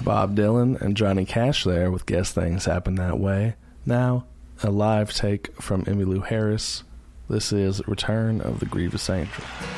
Bob Dylan and Johnny Cash there with Guess Things Happen That Way. Now, a live take from Emmylou Harris. This is Return of the Grievous Angel.